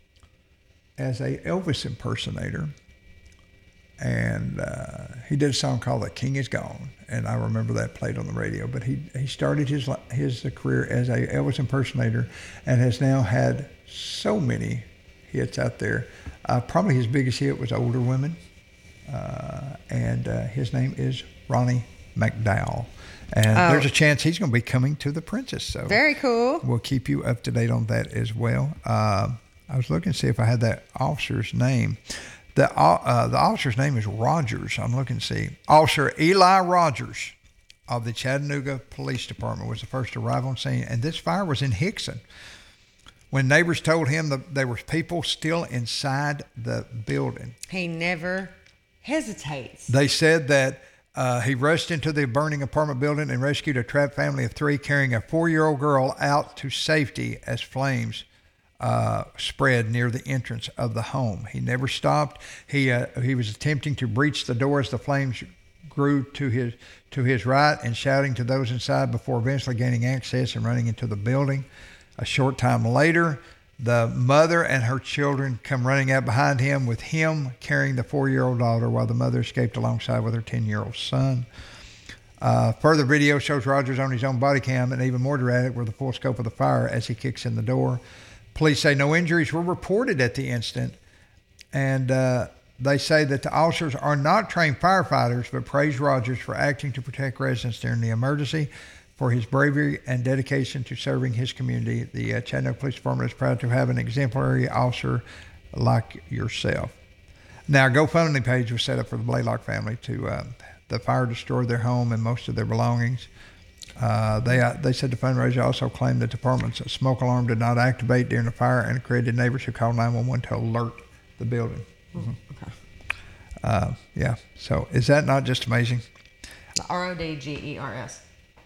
as a Elvis impersonator. And uh, he did a song called "The King Is Gone," and I remember that played on the radio. But he he started his his career as a Elvis impersonator, and has now had so many hits out there. Uh, probably his biggest hit was "Older Women," uh, and uh, his name is Ronnie McDowell. And Oh. there's a chance he's going to be coming to the Princess. So Very cool. we'll keep you up to date on that as well. Uh, I was looking to see if I had that officer's name. The uh, the officer's name is Rogers. I'm looking to see. Officer Eli Rogers of the Chattanooga Police Department was the first to arrive on scene, and this fire was in Hickson. When neighbors told him that there were people still inside the building, He never hesitates. they said that uh, he rushed into the burning apartment building and rescued a trapped family of three, carrying a four-year-old girl out to safety as flames uh, spread near the entrance of the home. He never stopped. He uh, he was attempting to breach the door as the flames grew to his to his right and shouting to those inside before eventually gaining access and running into the building. A short time later, the mother and her children come running out behind him, with him carrying the four-year-old daughter, while the mother escaped alongside with her ten-year-old son. Uh, further video shows Rogers on his own body cam, and even more dramatic were the full scope of the fire as he kicks in the door. Police say no injuries were reported at the incident, and uh, they say that the officers are not trained firefighters, but praise Rogers for acting to protect residents during the emergency. For his bravery and dedication to serving his community, the uh, Chattanooga Police Department is proud to have an exemplary officer like yourself. Now, a GoFundMe page was set up for the Blaylock family. To uh, the fire destroyed their home and most of their belongings. Uh, they uh, they said the fundraiser also claimed the department's smoke alarm did not activate during the fire, and accredited neighbors who called nine one one to alert the building. Mm-hmm. Okay. Uh, yeah. So is that not just amazing? R O D G E R S.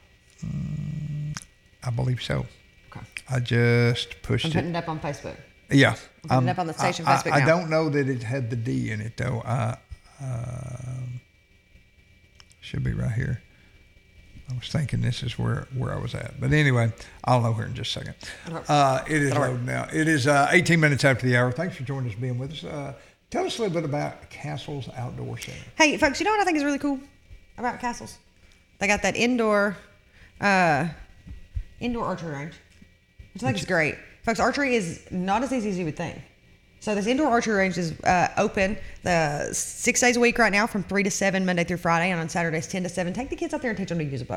Mm, I believe so. Okay. I just pushed I'm it. putting it up on Facebook. Yeah. I'm putting Um, it up on the station I, Facebook I, I now. don't know that it had the D in it, though. Uh, um, should be right here. I was thinking this is where, where I was at. But anyway, I'll know here in just a second. Uh, it is loading now. It is uh, eighteen minutes after the hour. Thanks for joining us, being with us. Uh, tell us a little bit about Castle's Outdoor Center. Hey, folks, you know what I think is really cool about Castles? They got that indoor, uh, indoor archery range, which I think is great. Folks, archery is not as easy as you would think. So this indoor archery range is uh, open the six days a week right now, from three to seven, Monday through Friday, and on Saturdays ten to seven. Take the kids out there and teach them to use a bow.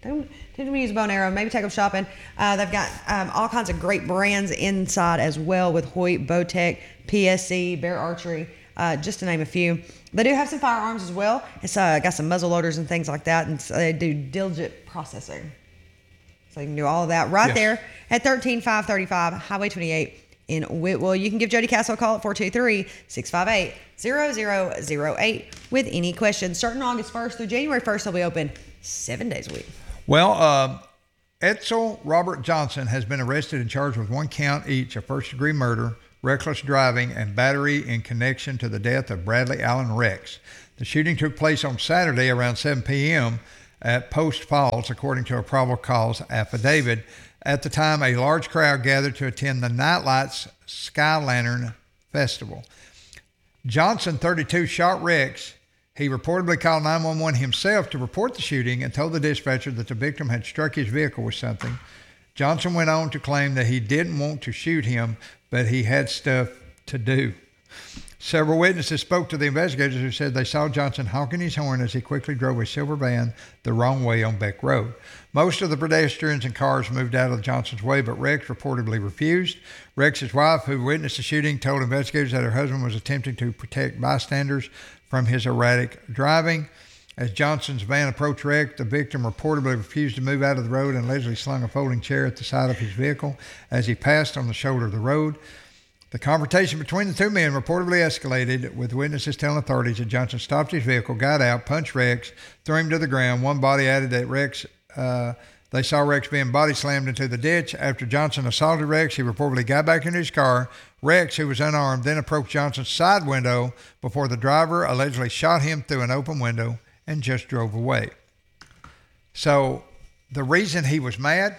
Don't, don't use a bow and arrow. Maybe take them shopping. Uh, they've got um, all kinds of great brands inside as well with Hoyt, Bowtech, P S C, Bear Archery, uh, just to name a few. They do have some firearms as well. It's uh, got some muzzle loaders and things like that, and so they do diligent processing. So you can do all of that right yes. there at thirteen five thirty-five Highway twenty-eight in Whitwell. You can give Jody Castle a call at four two three, six five eight, zero zero zero eight with any questions. Starting August first through January first, they'll be open seven days a week. Well, uh, Edsel Robert Johnson has been arrested and charged with one count each of first-degree murder, reckless driving, and battery in connection to the death of Bradley Allen Rex. The shooting took place on Saturday around seven p.m. at Post Falls, according to a probable cause affidavit. At the time, a large crowd gathered to attend the Nightlights Sky Lantern Festival. Johnson, thirty-two, shot Rex. He reportedly called nine one one himself to report the shooting and told the dispatcher that the victim had struck his vehicle with something. Johnson went on to claim that he didn't want to shoot him, but he had stuff to do. Several witnesses spoke to the investigators who said they saw Johnson honking his horn as he quickly drove a silver van the wrong way on Beck Road. Most of the pedestrians and cars moved out of Johnson's way, but Rex reportedly refused. Rex's wife, who witnessed the shooting, told investigators that her husband was attempting to protect bystanders from his erratic driving. As Johnson's van approached Rex, the victim reportedly refused to move out of the road and allegedly slung a folding chair at the side of his vehicle as he passed on the shoulder of the road. The confrontation between the two men reportedly escalated, with witnesses telling authorities that Johnson stopped his vehicle, got out, punched Rex, threw him to the ground. One body added that Rex, uh, they saw Rex being body slammed into the ditch. After Johnson assaulted Rex, he reportedly got back into his car. Rex, who was unarmed, then approached Johnson's side window before the driver allegedly shot him through an open window and just drove away. So the reason he was mad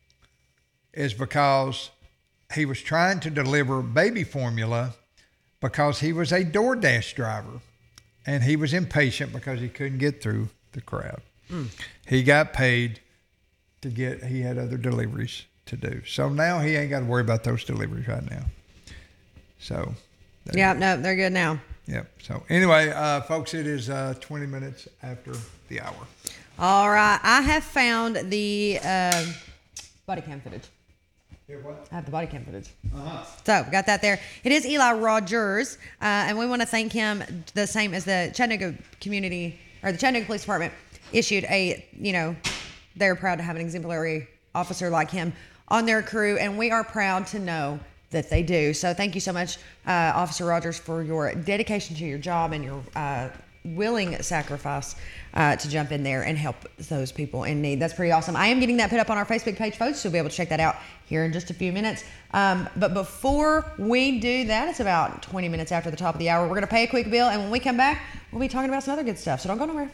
is because he was trying to deliver baby formula because he was a DoorDash driver, and he was impatient because he couldn't get through the crowd. Mm. He got paid to get, he had other deliveries to do. So now he ain't got to worry about those deliveries right now. So. Yeah, no, they're good now. Yep. So anyway, uh, folks, it is uh, twenty minutes after the hour. All right. I have found the uh, body cam footage. Here, what? I have the body cam footage. Uh-huh. So we got that there. It is Eli Rogers, uh, and we want to thank him the same as the Chattanooga community, or the Chattanooga Police Department issued a, you know, they're proud to have an exemplary officer like him on their crew, and we are proud to know that they do. So thank you so much, uh, Officer Rogers, for your dedication to your job and your uh, willing sacrifice uh, to jump in there and help those people in need. That's pretty awesome. I am getting that put up on our Facebook page, folks, so you'll be able to check that out here in just a few minutes. Um, but before we do that, it's about twenty minutes after the top of the hour. We're going to pay a quick bill, and when we come back, we'll be talking about some other good stuff. So don't go nowhere.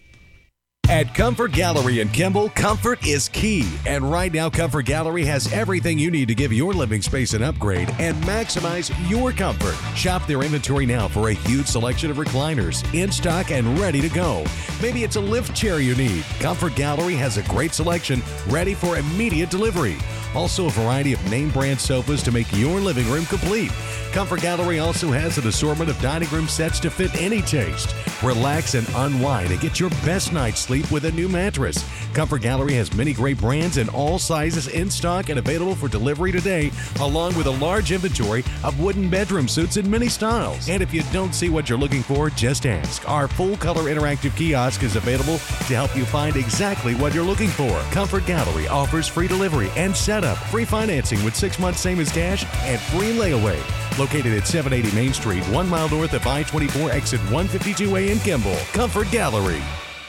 At Comfort Gallery in Kimball, comfort is key. And right now, Comfort Gallery has everything you need to give your living space an upgrade and maximize your comfort. Shop their inventory now for a huge selection of recliners in stock and ready to go. Maybe it's a lift chair you need. Comfort Gallery has a great selection ready for immediate delivery. Also, a variety of name brand sofas to make your living room complete. Comfort Gallery also has an assortment of dining room sets to fit any taste. Relax and unwind and get your best night's sleep with a new mattress. Comfort Gallery has many great brands in all sizes in stock and available for delivery today, along with a large inventory of wooden bedroom suits in many styles. And if you don't see what you're looking for, just ask. Our full-color interactive kiosk is available to help you find exactly what you're looking for. Comfort Gallery offers free delivery and setup, free financing with six months same as cash, and free layaway. Located at seven eighty Main Street, one mile north of I twenty-four, exit one fifty-two A in Kimball. Comfort Gallery.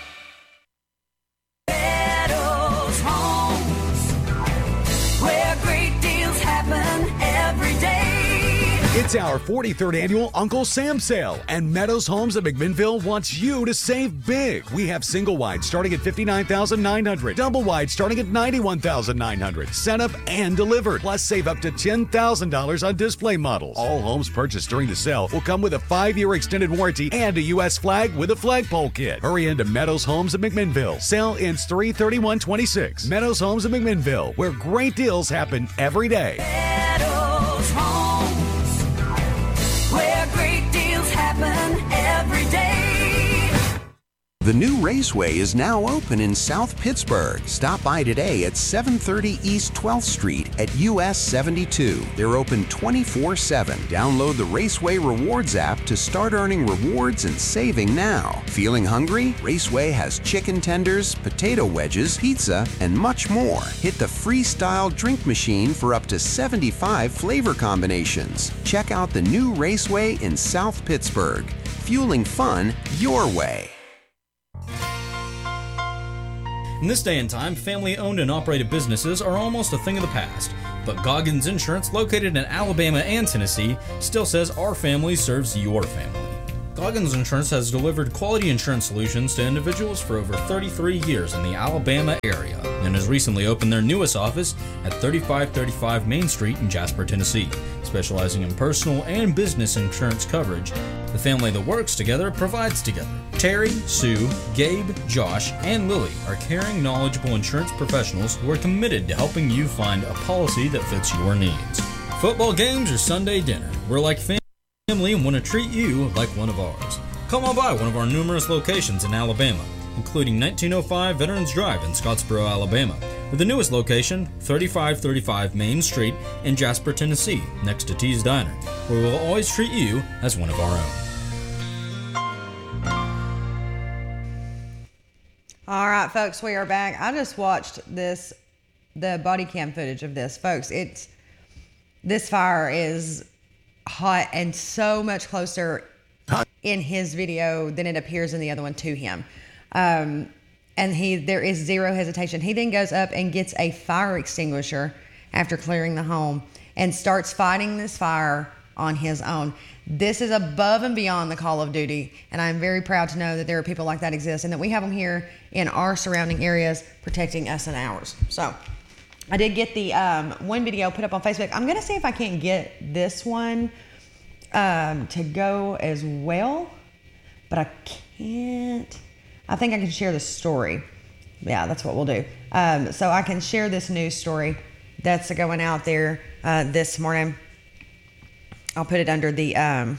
Meadows Homes, where great deals happen every day. It's our forty-third annual Uncle Sam sale, and Meadows Homes of McMinnville wants you to save big. We have single wide starting at fifty-nine thousand nine hundred dollars, double wide starting at ninety-one thousand nine hundred dollars, set up and delivered. Plus, save up to ten thousand dollars on display models. All homes purchased during the sale will come with a five-year extended warranty and a U S flag with a flagpole kit. Hurry into Meadows Homes of McMinnville. Sale ends three thirty-one twenty-six. Meadows Homes of McMinnville, where great deals happen every day. Meadows Homes, where great deals happen every day. The new Raceway is now open in South Pittsburgh. Stop by today at seven thirty East twelfth Street at U S seventy-two. They're open twenty-four seven. Download the Raceway Rewards app to start earning rewards and saving now. Feeling hungry? Raceway has chicken tenders, potato wedges, pizza, and much more. Hit the freestyle drink machine for up to seventy-five flavor combinations. Check out the new Raceway in South Pittsburgh. Fueling fun your way. In this day and time, family-owned and operated businesses are almost a thing of the past. But Goggins Insurance, located in Alabama and Tennessee, still says our family serves your family. Goggins Insurance has delivered quality insurance solutions to individuals for over thirty-three years in the Alabama area and has recently opened their newest office at thirty-five thirty-five Main Street in Jasper, Tennessee, specializing in personal and business insurance coverage. The family that works together provides together. Terry, Sue, Gabe, Josh, and Lily are caring, knowledgeable insurance professionals who are committed to helping you find a policy that fits your needs. Football games or Sunday dinner, we're like family and want to treat you like one of ours. Come on by one of our numerous locations in Alabama, including nineteen oh five Veterans Drive in Scottsboro, Alabama, with the newest location, thirty-five thirty-five Main Street in Jasper, Tennessee, next to T's Diner, where we'll always treat you as one of our own. All right, folks, we are back. I just watched this, the body cam footage of this. Folks, it's, this fire is hot and so much closer in his video than it appears in the other one to him. Um, and he, there is zero hesitation. He then goes up and gets a fire extinguisher after clearing the home and starts fighting this fire on his own. This is above and beyond the Call of Duty, and I'm very proud to know that there are people like that exist and that we have them here in our surrounding areas protecting us and ours. So I did get the um, one video put up on Facebook. I'm going to see if I can't get this one um, to go as well, but I can't. I think I can share the story. Yeah, that's what we'll do. Um, so I can share this news story that's going out there uh, this morning. I'll put it under the, um,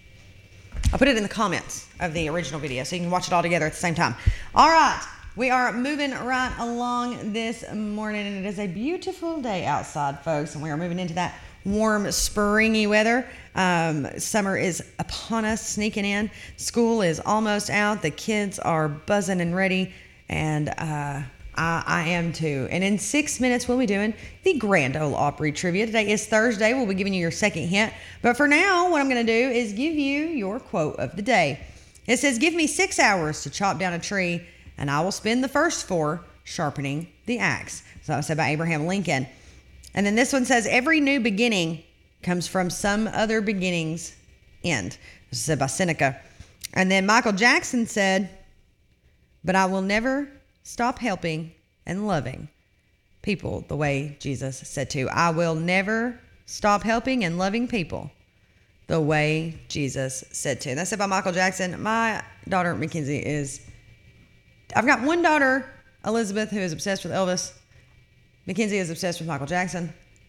I'll put it in the comments of the original video so you can watch it all together at the same time. All right, we are moving right along this morning, and it is a beautiful day outside, folks, and we are moving into that warm, springy weather. Um, summer is upon us, sneaking in. School is almost out. The kids are buzzing and ready, and uh, I, I am too. And in six minutes, we'll be doing the Grand Ole Opry trivia. Today is Thursday. We'll be giving you your second hint. But for now, what I'm going to do is give you your quote of the day. It says, "Give me six hours to chop down a tree, and I will spend the first four sharpening the axe." So that was said by Abraham Lincoln. And then this one says, "Every new beginning comes from some other beginning's end." This is said by Seneca. And then Michael Jackson said, "But I will never stop helping and loving people the way Jesus said to." I will never stop helping and loving people the way Jesus said to. And that's said by Michael Jackson. My daughter, Mackenzie, is... I've got one daughter, Elizabeth, who is obsessed with Elvis. Mackenzie is obsessed with Michael Jackson.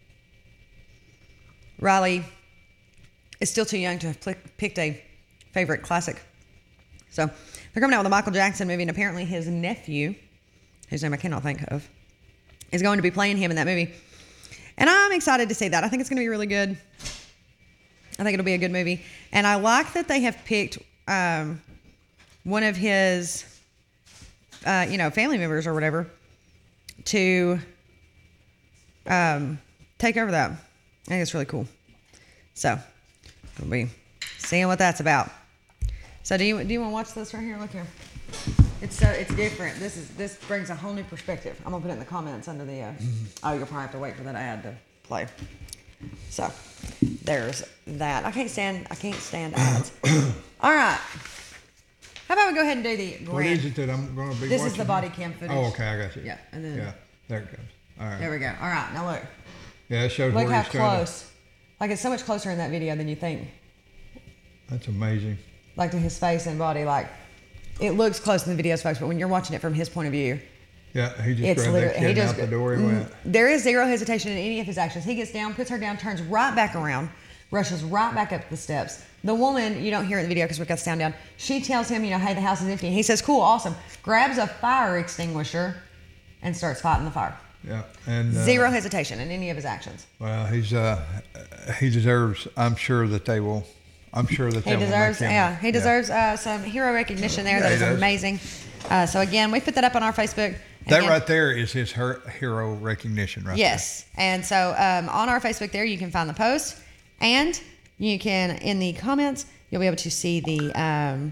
Riley is still too young to have picked a favorite classic. So they're coming out with a Michael Jackson movie, and apparently his nephew, whose name I cannot think of, is going to be playing him in that movie. And I'm excited to see that. I think it's going to be really good. I think it'll be a good movie. And I like that they have picked um, one of his, uh, you know, family members or whatever to um, take over that. I think it's really cool. So we'll be seeing what that's about. So do you do you want to watch this right here? Look here. It's so it's different. This is this brings a whole new perspective. I'm gonna put it in the comments under the. Uh, oh, you'll probably have to wait for that ad to play. So there's that. I can't stand. I can't stand ads. All right. How about we go ahead and do the grand? What is it that I'm going to be This watching? is the body cam footage. Oh, okay, I got you. Yeah, and then yeah, there it goes. All right. There we go. All right, now look. Yeah, it shows Look where how he's kinda- close. Like it's so much closer in that video than you think. That's amazing. Like to his face and body, like it looks close in the videos, folks. But when you're watching it from his point of view, Yeah, he just it's grabbed that literally kid he just out the door. He went. there is zero hesitation in any of his actions. He gets down, puts her down, turns right back around, rushes right back up the steps. The woman, you don't hear it in the video because we've got the sound down, she tells him, you know, hey, the house is empty. And he says, cool, awesome. Grabs a fire extinguisher and starts fighting the fire. Yeah, and uh, zero hesitation in any of his actions. Well, he's uh, he deserves. I'm sure that they will. I'm sure that he they deserves. will make him, yeah, he deserves yeah. Uh, some hero recognition there. Yeah, that he is does. amazing. Uh, so again, we put that up on our Facebook. That Again, right there is his her- hero recognition, right? Yes, there. And so um, on our Facebook there, you can find the post, and you can in the comments, you'll be able to see the um,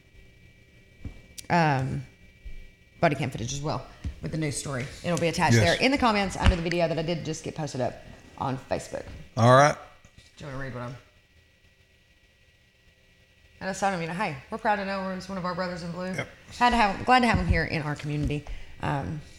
um, body cam footage as well. With the news story. It'll be attached yes. there in the comments under the video that I did just get posted up on Facebook. All right. Do you want to read what I'm... And I was telling him, you know, hey, we're proud to know he's one of our brothers in blue. Yep. Had to have, glad to have him here in our community. Um,